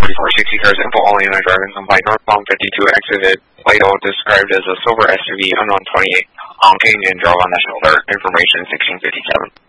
4460 cars info all unit driving by northbound 52 exited Lido described as a silver SUV unknown 28 honking and drove on the shoulder. Information 1657.